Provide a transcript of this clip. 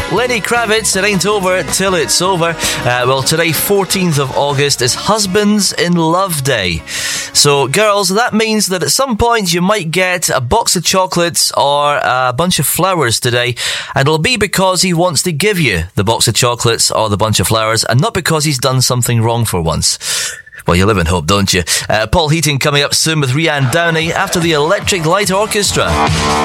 Lenny Kravitz, it ain't over till it's over. Well, today, 14th of August, is Husbands in Love Day. So, girls, that means that at some point you might get a box of chocolates or a bunch of flowers today, and it'll be because he wants to give you the box of chocolates or the bunch of flowers, and not because he's done something wrong for once. Well, you live in hope, don't you? Paul Heaton coming up soon with Rhiannon Downey after the Electric Light Orchestra.